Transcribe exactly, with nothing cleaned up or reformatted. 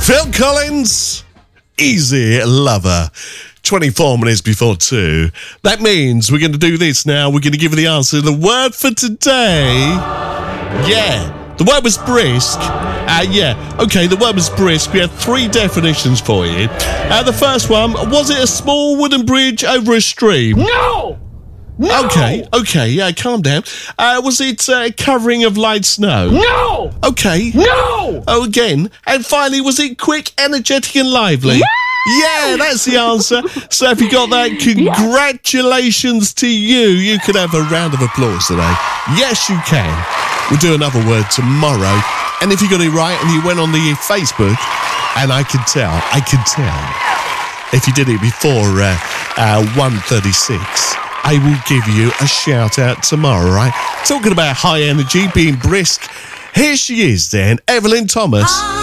Phil Collins, Easy Lover. twenty-four minutes before two. That means we're going to do this now. We're going to give you the answer. The word for today, yeah, the word was brisk. Uh, yeah, okay, the word was brisk. We have three definitions for you. Uh, the first one, was it a small wooden bridge over a stream? No! No! Okay, okay, yeah, calm down. Uh, was it a uh, covering of light snow? No! Okay. No! Oh, again. And finally, was it quick, energetic and lively? Yeah! Yeah, that's the answer. So if you got that, congratulations to you. You could have a round of applause today. Yes, you can. We'll do another word tomorrow. And if you got it right and you went on the Facebook, and I can tell, I can tell, if you did it before uh, uh, one thirty-six, I will give you a shout out tomorrow, right? Talking about high energy, being brisk. Here she is then, Evelyn Thomas.